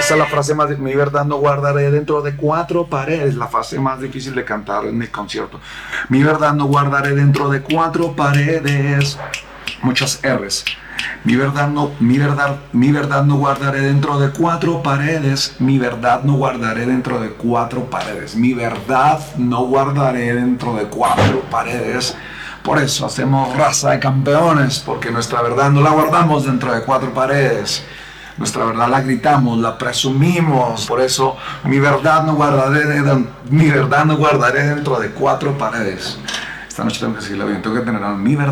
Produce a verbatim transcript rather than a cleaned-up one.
Esa es la frase más, mi verdad no guardaré dentro de cuatro paredes, la frase más difícil de cantar en el concierto. Mi verdad no guardaré dentro de cuatro paredes. Muchas R's. Mi verdad no, mi verdad, mi verdad no guardaré dentro de cuatro paredes. Mi verdad no guardaré dentro de cuatro paredes. Mi verdad no guardaré dentro de cuatro paredes. Por eso hacemos raza de campeones, porque nuestra verdad no la guardamos dentro de cuatro paredes. Nuestra verdad la gritamos, la presumimos. Por eso mi verdad no guardaré, de, mi verdad no guardaré dentro de cuatro paredes. Esta noche tengo que seguirla bien, tengo que tener a mi verdad.